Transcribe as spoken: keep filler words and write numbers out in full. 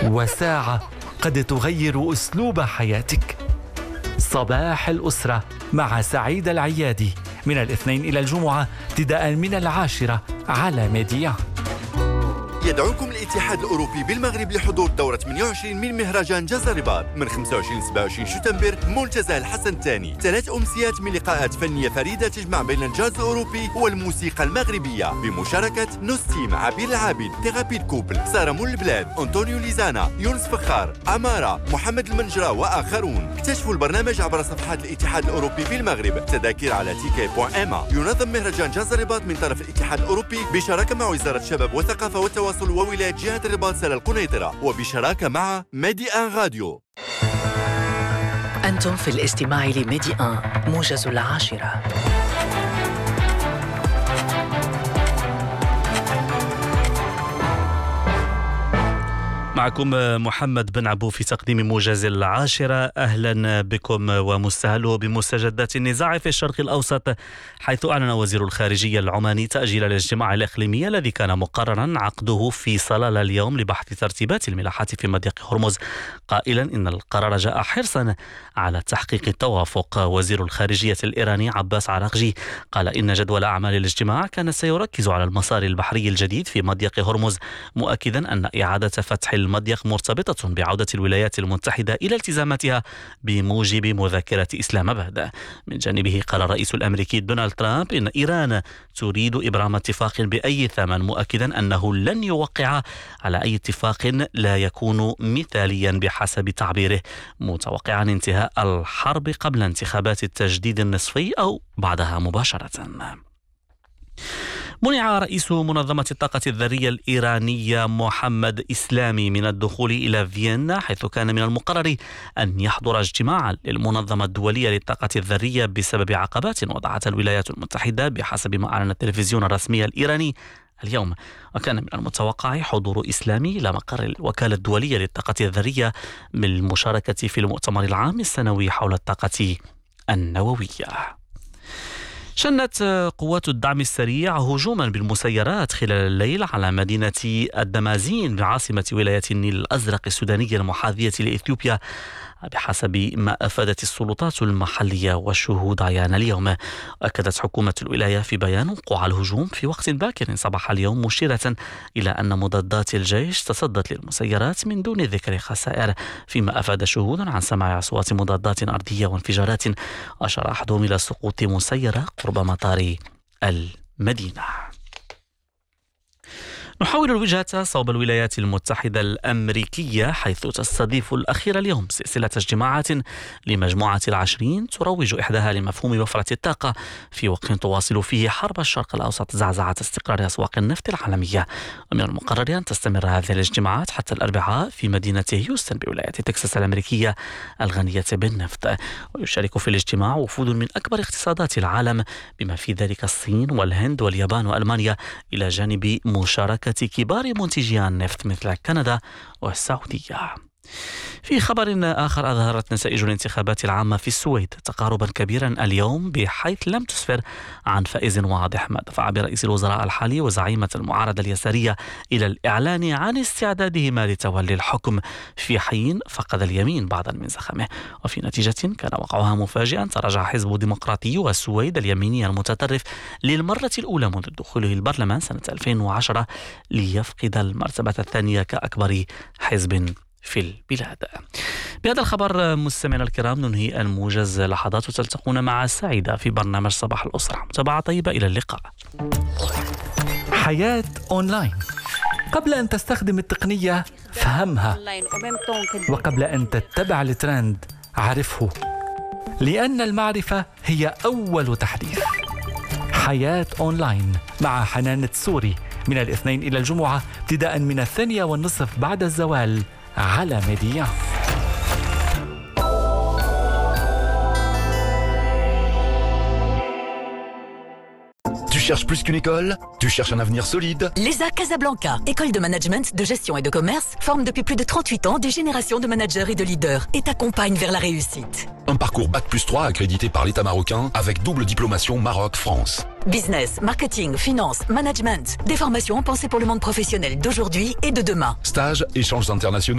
وساعة قد تغير أسلوب حياتك. صباح الأسرة مع سعيد العيادي من الاثنين إلى الجمعة ابتداء من العاشرة على ميديا. يدعوكم الاتحاد الأوروبي بالمغرب لحضور دورة ثمانية وعشرين من مهرجان جاز الرباط من خمسة وعشرين سبعة وعشرين شتنبر منتزه الحسن الثاني. ثلاث أمسيات من لقاءات فنية فريدة تجمع بين الجاز الأوروبي والموسيقى المغربية بمشاركة نوستيم، عبير العابد، تيرابي كوبل، سارة مول البلاد، أنطونيو ليزانا، يونس فخار، أمارة، محمد المنجرة وآخرون. اكتشفوا البرنامج عبر صفحات الاتحاد الأوروبي بالمغرب. تذاكر على تيكي بوان إما. ينظم مهرجان جاز الرباط من طرف الاتحاد الأوروبي بشراكة مع وزارة الشباب والثقافة والتواصل وولاية جهة الرباط سلا القنيطرة وبشراكة مع ميدي آن راديو. أنتم في الاستماع لميدي آن موجز العاشرة. معكم محمد بن عبو في تقديم موجز العاشرة. أهلا بكم ومستهله بمستجدات النزاع في الشرق الأوسط، حيث أعلن وزير الخارجية العماني تأجيل الاجتماع الإقليمي الذي كان مقررا عقده في صلالة اليوم لبحث ترتيبات الملاحات في مضيق هرمز، قائلا إن القرار جاء حرصا على تحقيق التوافق. وزير الخارجية الإيراني عباس عراقجي قال إن جدول أعمال الاجتماع كان سيركز على المسار البحري الجديد في مضيق هرمز، مؤكدا أن إعادة فتح المضيق مرتبطة بعودة الولايات المتحدة إلى التزاماتها بموجب مذكرة إسلام آباد. من جانبه قال الرئيس الأمريكي دونالد ترامب إن إيران تريد إبرام اتفاق بأي ثمن، مؤكدا أنه لن يوقع على أي اتفاق لا يكون مثاليا بحسب تعبيره، متوقعا انتهاء الحرب قبل انتخابات التجديد النصفي أو بعدها مباشرة. منع رئيس منظمة الطاقة الذرية الإيرانية محمد إسلامي من الدخول إلى فيينا، حيث كان من المقرر أن يحضر اجتماعا للمنظمة الدولية للطاقة الذرية بسبب عقبات وضعتها الولايات المتحدة بحسب ما أعلن التلفزيون الرسمي الإيراني اليوم. وكان من المتوقع حضور إسلامي إلى مقر الوكالة الدولية للطاقة الذرية بالمشاركة في المؤتمر العام السنوي حول الطاقة النووية. شنت قوات الدعم السريع هجوما بالمسيرات خلال الليل على مدينة الدمازين بعاصمة ولاية النيل الأزرق السودانية المحاذية لإثيوبيا بحسب ما أفادت السلطات المحلية والشهود عيان اليوم. أكدت حكومة الولاية في بيان وقوع الهجوم في وقت باكر صباح اليوم، مشيرة إلى أن مضادات الجيش تصدت للمسيرات من دون ذكر خسائر، فيما أفاد شهود عن سماع أصوات مضادات أرضية وانفجارات، أشار أحدهم إلى سقوط مسيرة قرب مطار المدينة. نحاول الوجهة صوب الولايات المتحدة الأمريكية، حيث تستضيف الأخير اليوم سلسلة اجتماعات لمجموعة العشرين تروج إحداها لمفهوم وفرة الطاقة في وقت تواصل فيه حرب الشرق الأوسط زعزعة استقرار أسواق النفط العالمية. ومن المقرر أن تستمر هذه الاجتماعات حتى الأربعاء في مدينة هيوستن بولاية تكساس الأمريكية الغنية بالنفط. ويشارك في الاجتماع وفود من أكبر اقتصادات العالم بما في ذلك الصين والهند واليابان وألمانيا، إلى جانب مشاركة كبار منتجي النفط مثل كندا والسعودية. في خبر آخر، أظهرت نتائج الانتخابات العامة في السويد تقاربا كبيرا اليوم، بحيث لم تسفر عن فائز واضح، ما دفع برئيس الوزراء الحالي وزعيمة المعارضة اليسارية إلى الإعلان عن استعدادهما لتولي الحكم، في حين فقد اليمين بعضا من زخمه. وفي نتيجة كان وقعها مفاجئا، تراجع حزب ديمقراطي والسويد اليميني المتطرف للمرة الأولى منذ دخوله البرلمان سنة ألفين وعشرة ليفقد المرتبة الثانية كأكبر حزب في البلاد. بهذا الخبر مستمعينا الكرام ننهي الموجز لحظات، وتلتقون مع سعيدة في برنامج صباح الأسرة. متابعة طيبة، إلى اللقاء. حياة أونلاين. قبل أن تستخدم التقنية فهمها، وقبل أن تتبع الترند عرفه، لأن المعرفة هي أول تحديث. حياة أونلاين مع حنان تسوري من الاثنين إلى الجمعة ابتداء من الثانية والنصف بعد الزوال على ميديا. Tu cherches plus qu'une école? Tu cherches un avenir solide? L'E S A Casablanca, école de management, de gestion et de commerce, forme depuis plus de trente-huit ans des générations de managers et de leaders et t'accompagne vers la réussite. Un parcours bac plus trois accrédité par l'État marocain avec double diplomation Maroc-France. Business, marketing, finance, management, des formations pensées pour le monde professionnel d'aujourd'hui et de demain. Stages, échanges internationaux.